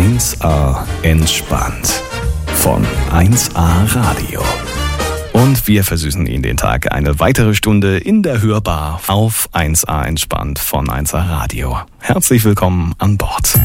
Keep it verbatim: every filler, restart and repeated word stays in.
eins A entspannt von eins A Radio. Und wir versüßen Ihnen den Tag eine weitere Stunde in der Hörbar auf eins A entspannt von eins A Radio. Herzlich willkommen an Bord.